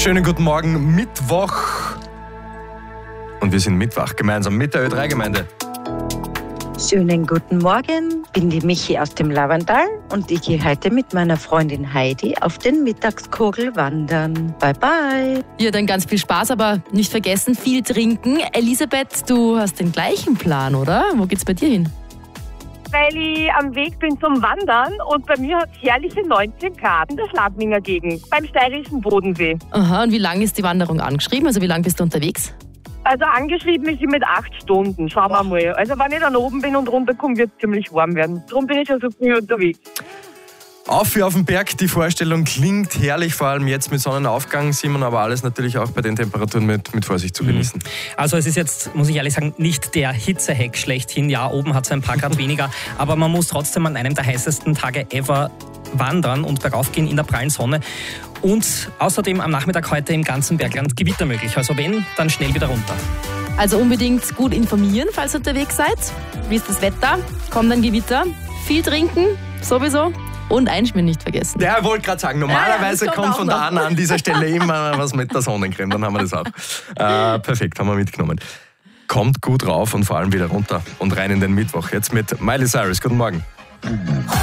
Schönen guten Morgen, Mittwoch. Und wir sind Mittwoch gemeinsam mit der Ö3-Gemeinde. Schönen guten Morgen, bin die Michi aus dem Lavandal und ich gehe heute mit meiner Freundin Heidi auf den Mittagskogel wandern. Bye bye. Ja, dann ganz viel Spaß, aber nicht vergessen, viel trinken. Elisabeth, du hast den gleichen Plan, oder? Wo geht's bei dir hin? Weil ich am Weg bin zum Wandern und bei mir hat es herrliche 19 Grad in der Schladminger Gegend, beim steirischen Bodensee. Aha, und wie lang ist die Wanderung angeschrieben? Also wie lang bist du unterwegs? Also angeschrieben ist sie mit 8 Stunden, schauen wir mal. Also wenn ich dann oben bin und runterkomme, wird es ziemlich warm werden. Darum bin ich schon so früh unterwegs. Auf wie auf dem Berg, die Vorstellung klingt herrlich, vor allem jetzt mit Sonnenaufgang, Simon, aber alles natürlich auch bei den Temperaturen mit Vorsicht zu genießen. Also es ist jetzt, muss ich ehrlich sagen, nicht der Hitzehack schlechthin. Ja, oben hat es ein paar Grad weniger, aber man muss trotzdem an einem der heißesten Tage ever wandern und bergauf gehen in der prallen Sonne. Und außerdem am Nachmittag heute im ganzen Bergland Gewitter möglich. Also wenn, dann schnell wieder runter. Also unbedingt gut informieren, falls ihr unterwegs seid. Wie ist das Wetter? Kommt ein Gewitter? Viel trinken, sowieso. Und einschmieren nicht vergessen. Ja, ich wollte gerade sagen, normalerweise das kommt von da an dieser Stelle immer was mit der Sonnencreme, dann haben wir das auch. Perfekt, haben wir mitgenommen. Kommt gut rauf und vor allem wieder runter und rein in den Mittwoch. Jetzt mit Miley Cyrus. Guten Morgen.